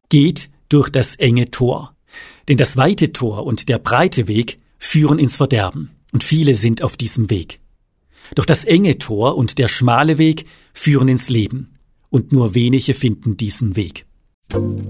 Geht durch das enge Tor. Denn das weite Tor und der breite Weg führen ins Verderben, und viele sind auf diesem Weg. Doch das enge Tor und der schmale Weg führen ins Leben, und nur wenige finden diesen Weg.